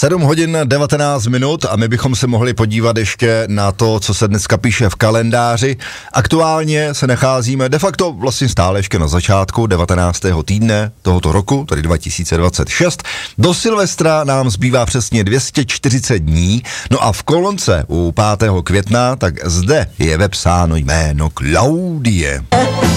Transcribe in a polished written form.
7 hodin 19 minut a my bychom se mohli podívat ještě na to, co se dneska píše v kalendáři. Aktuálně se nacházíme de facto vlastně stále ještě na začátku 19. týdne tohoto roku, tedy 2026. Do Silvestra nám zbývá přesně 240 dní, no a v kolonce u 5. května, tak zde je vepsáno jméno Klaudie.